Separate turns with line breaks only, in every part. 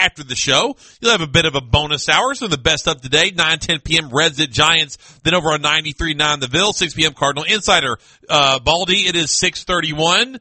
after the show. You'll have a bit of a bonus hour. So the best of today, 9-10 p.m. Reds at Giants. Then over on 93.9 The Ville, 6 p.m. Cardinal Insider. Baldy, it is 6:31.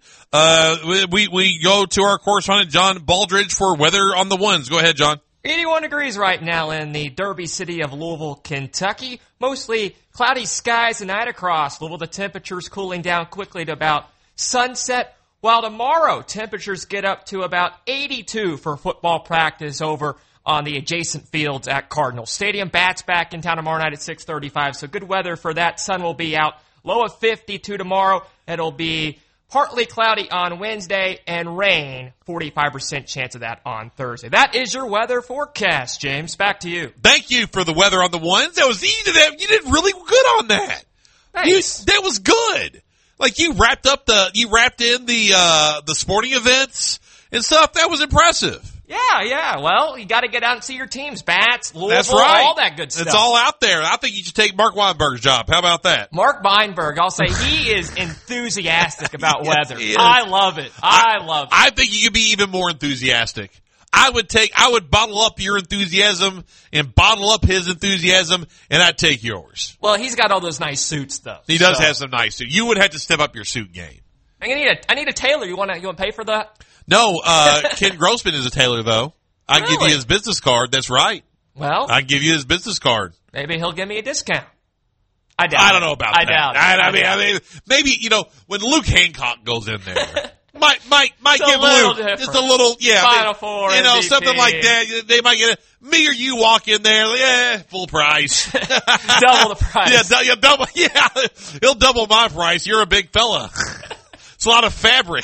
We go to our correspondent, John Baldridge, for weather on the ones. Go ahead, John.
81 degrees right now in the Derby city of Louisville, Kentucky. Mostly cloudy skies tonight across Louisville. The temperature's cooling down quickly to about sunset, while tomorrow temperatures get up to about 82 for football practice over on the adjacent fields at Cardinal Stadium. Bats back in town tomorrow night at 6:35, so good weather for that. Sun will be out. Low of 52 tomorrow. It'll be partly cloudy on Wednesday and rain, 45% chance of that on Thursday. That is your weather forecast, James. Back to you.
Thank you for the weather on the ones. That was easy. You did really good on that.
Thanks.
That was good. Like you wrapped in the sporting events and stuff. That was impressive.
Yeah. Well, you got to get out and see your teams. Bats, Louisville,
That's right.
all that good stuff.
It's all out there. I think you should take Mark Weinberg's job. How about that?
Mark Weinberg, I'll say he is enthusiastic about
Yes,
weather.
he is.
I love it. I love it.
I think you could be even more enthusiastic. I would bottle up your enthusiasm and bottle up his enthusiasm, and I'd take yours.
Well, he's got all those nice suits, though.
He does have some nice suits. You would have to step up your suit game.
I need a tailor. You want to pay for that?
No, Ken Grossman is a tailor, though. I can give you his business card. That's right.
Well,
I can give you his business card.
Maybe he'll give me a discount. I
don't know about that.
I doubt it.
I mean, maybe, when Luke Hancock goes in there, might give Luke just a little,
Final Four, MVP.
Something like that. They might get me or you walk in there, full price.
Double the price.
Double. Yeah, he'll double my price. You're a big fella. It's a lot of fabric.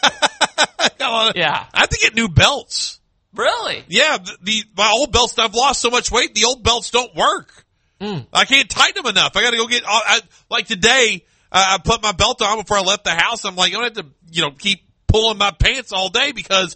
Yeah.
I have to get new belts.
Really?
Yeah, my old belts, I've lost so much weight, the old belts don't work. I can't tighten them enough. I got to go get, like today, I put my belt on before I left the house. I'm like, I don't have to, keep pulling my pants all day because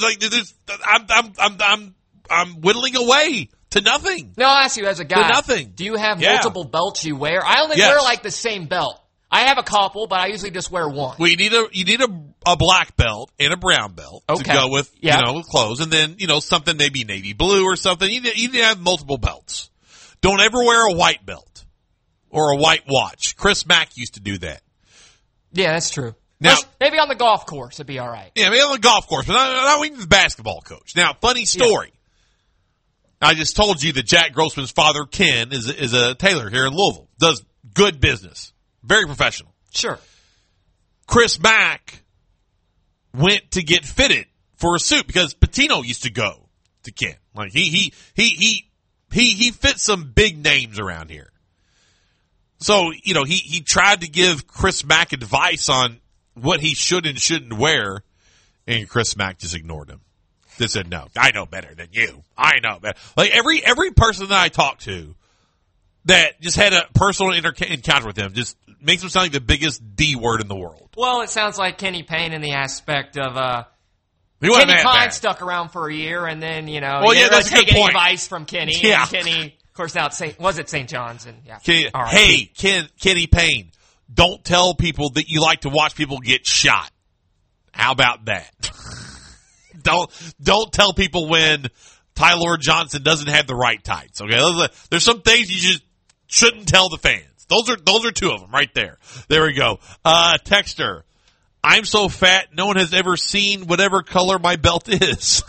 I'm whittling away to nothing.
No, I'll ask you as a guy.
To nothing.
Do you have multiple belts you wear? I only wear like the same belt. I have a couple, but I usually just wear one.
Well, you need a black belt and a brown belt to go with, with clothes. And then, something maybe navy blue or something. You need to have multiple belts. Don't ever wear a white belt or a white watch. Chris Mack used to do that.
Yeah, that's true.
Now,
maybe on the golf course it'd be all right.
Yeah, maybe on the golf course, but not even the basketball coach. Now, funny story. Yeah. I just told you that Jack Grossman's father, Ken, is a tailor here in Louisville. Does good business. Very professional.
Sure.
Chris Mack went to get fitted for a suit because Patino used to go to Ken. Like he fit some big names around here. So, he tried to give Chris Mack advice on what he should and shouldn't wear, and Chris Mack just ignored him. They said, no, I know better than you. I know better. Like every person that I talked to that just had a personal encounter with him just makes him sound like the biggest D word in the world.
Well, it sounds like Kenny Payne in the aspect of
Kenny
Pine stuck around for a year, and then you
that's
really
a good
take any
point.
advice from Kenny.
Yeah.
And Kenny, of course, now it's St. John's, and
Hey, Kenny Payne, don't tell people that you like to watch people get shot. How about that? Don't tell people when Tyler Johnson doesn't have the right tights. Okay, there's some things you just shouldn't tell the fans. Those are two of them right there. There we go. Texter, I'm so fat no one has ever seen whatever color my belt is.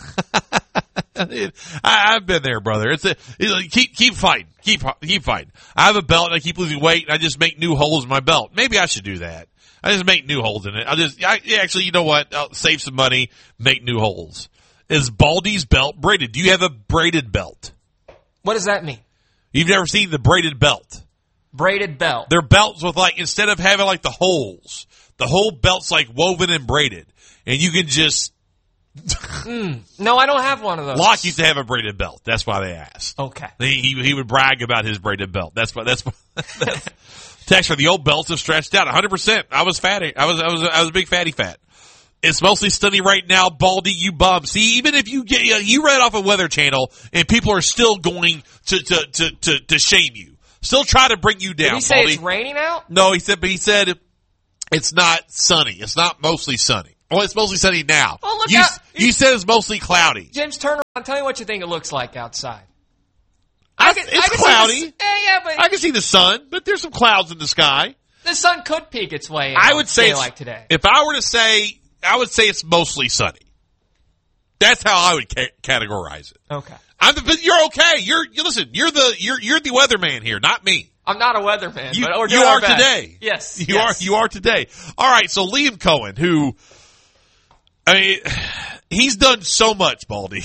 I've been there, brother. It's keep fighting. Keep fighting. I have a belt and I keep losing weight and I just make new holes in my belt. Maybe I should do that. I just make new holes in it. Actually, you know what? I'll save some money, make new holes. Is Baldy's belt braided? Do you have a braided belt?
What does that mean?
You've never seen the braided belt?
Braided belt.
They're belts with instead of having the holes, the whole belt's woven and braided. And you can just...
No, I don't have one of those.
Locke used to have a braided belt. That's why they asked.
Okay.
He would brag about his braided belt. That's why. Text for the old belts have stretched out 100%. I was fatty. I was a big fatty fat. It's mostly sunny right now, Baldy, you bum. See, even if you you read off a Weather Channel and people are still going to shame you. Still try to bring you down,
Did he say
Baldy.
it's raining out?
No, he said it's not sunny. It's not mostly sunny. Well, it's mostly sunny now.
Oh, look
you,
out.
you said it's mostly cloudy.
James, turn around. Tell me what you think it looks like outside.
It's cloudy.
But
I can see the sun, but there's some clouds in the sky.
the sun could peek its way in.
I would say
like today.
If I were to say, I would say it's mostly sunny. That's how I would categorize it.
Okay.
But you're okay. Listen. You're the weatherman here, not me.
I'm not a weatherman,
You,
but we're
you
doing our
are
best.
today.
Yes.
You are today. All right. So Liam Cohen, who, I mean, he's done so much, Baldy,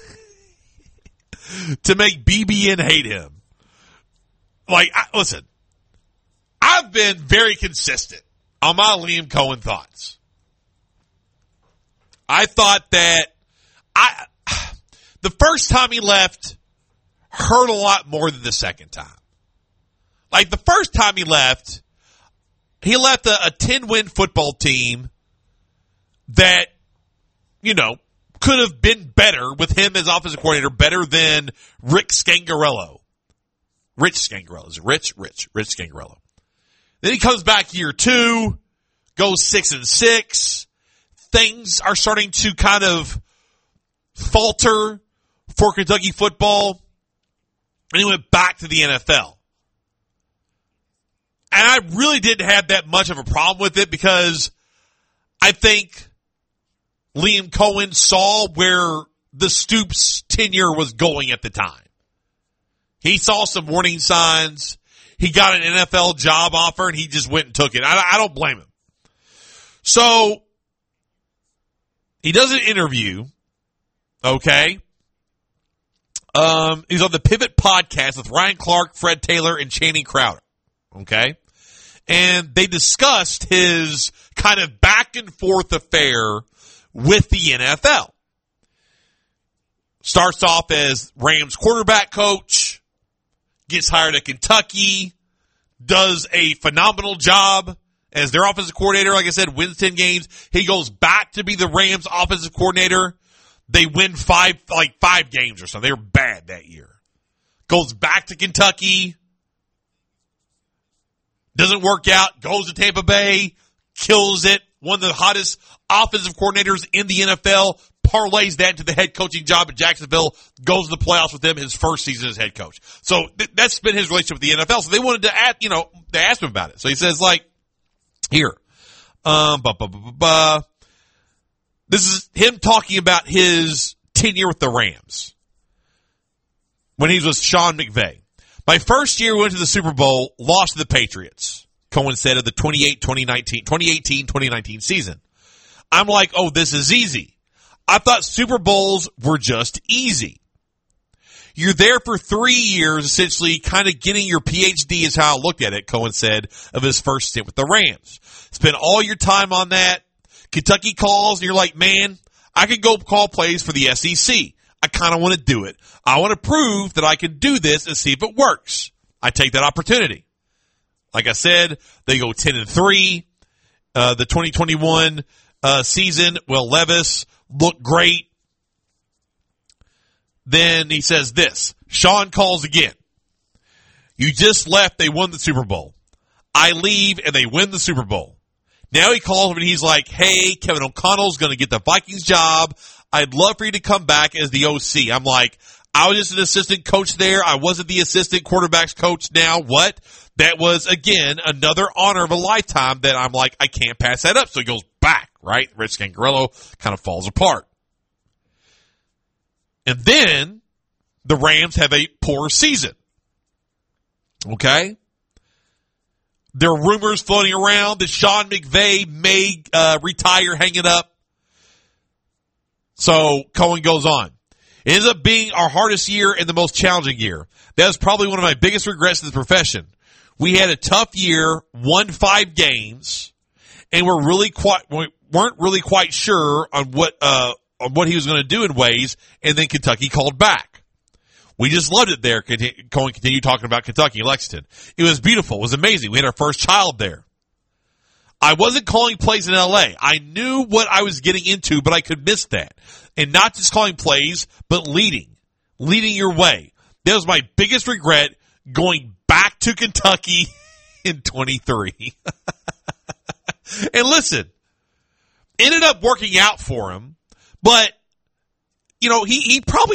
to make BBN hate him. Like, listen, I've been very consistent on my Liam Cohen thoughts. I thought that the first time he left hurt a lot more than the second time. Like, the first time he left a 10-win football team that, could have been better with him as offensive coordinator, better than Rick Scangarello. Rich Scangarello. Is it Rich? Rich Scangarello. Then he comes back year 2, goes 6-6. Things are starting to kind of falter for Kentucky football. And he went back to the NFL. And I really didn't have that much of a problem with it because I think Liam Cohen saw where the Stoops tenure was going at the time. He saw some warning signs. He got an NFL job offer and he just went and took it. I don't blame him. So he does an interview. Okay. He's on the Pivot podcast with Ryan Clark, Fred Taylor, and Channing Crowder. Okay. And they discussed his kind of back and forth affair with the NFL. Starts off as Rams quarterback coach, gets hired at Kentucky, does a phenomenal job as their offensive coordinator. Like I said, wins 10 games. He goes back to be the Rams offensive coordinator. They win five games or something. They were bad that year. Goes back to Kentucky. Doesn't work out. Goes to Tampa Bay. Kills it. One of the hottest offensive coordinators in the NFL. Parlays that into the head coaching job at Jacksonville. Goes to the playoffs with them his first season as head coach. So that's been his relationship with the NFL. So they wanted to they asked him about it. So he says, here. This is him talking about his tenure with the Rams when he was with Sean McVay. My first year, we went to the Super Bowl, lost to the Patriots. Cohen said of the 2018-2019 season. I'm like, oh, this is easy. I thought Super Bowls were just easy. You're there for 3 years, essentially kind of getting your PhD is how I looked at it, Cohen said, of his first stint with the Rams. Spend all your time on that. Kentucky calls, and you're like, man, I could go call plays for the SEC. I kind of want to do it. I want to prove that I can do this and see if it works. I take that opportunity. Like I said, they go 10-3. The 2021 season, Will Levis looked great. Then he says this. Sean calls again. You just left. They won the Super Bowl. I leave, and they win the Super Bowl. Now he calls him, and he's like, hey, Kevin O'Connell's going to get the Vikings job. I'd love for you to come back as the OC. I'm like, I was just an assistant coach there. I wasn't the assistant quarterback's coach now. What? That was, again, another honor of a lifetime that I'm like, I can't pass that up. So he goes back, right? Rich Scangarello kind of falls apart. And then the Rams have a poor season. Okay? There are rumors floating around that Sean McVay may retire, hang it up. So Cohen goes on. It ends up being our hardest year and the most challenging year. That was probably one of my biggest regrets in the profession. We had a tough year, won 5 games, and weren't really quite sure on what he was going to do in ways. And then Kentucky called back. We just loved it there. Cohen continued talking about Kentucky, Lexington. It was beautiful. It was amazing. We had our first child there. I wasn't calling plays in L.A. I knew what I was getting into, but I could miss that. And not just calling plays, but leading your way. That was my biggest regret, going back to Kentucky in 23. And listen, ended up working out for him, but he probably